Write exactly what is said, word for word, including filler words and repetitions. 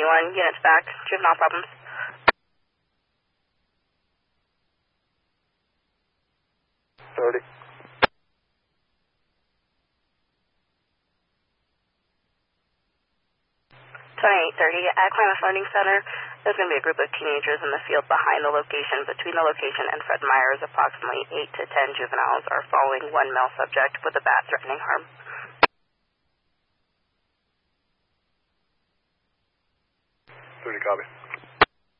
twenty-one, units back, juvenile problems. thirty. twenty-eight thirty, at Klamath Learning Center, there's going to be a group of teenagers in the field behind the location. Between the location and Fred Meyers, approximately eight to ten juveniles are following one male subject with a bat threatening harm. thirty, copy.